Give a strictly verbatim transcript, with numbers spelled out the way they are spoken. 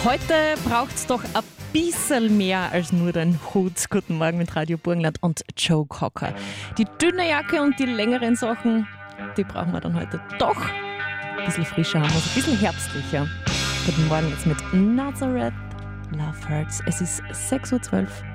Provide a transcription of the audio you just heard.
Heute braucht es doch ein bisschen mehr als nur den Hut. Guten Morgen mit Radio Burgenland und Joe Cocker. Die dünne Jacke und die längeren Sachen, die brauchen wir dann heute doch. Ein bisschen frischer haben wir es, ein bisschen herbstlicher. Guten Morgen jetzt mit Nazareth, Love Hurts. Es ist sechs Uhr zwölf.